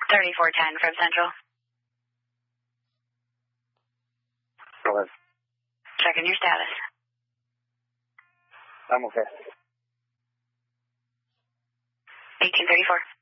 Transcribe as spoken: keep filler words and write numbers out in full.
thirty-four ten from Central. Go ahead. Checking your status. I'm okay. eighteen thirty-four.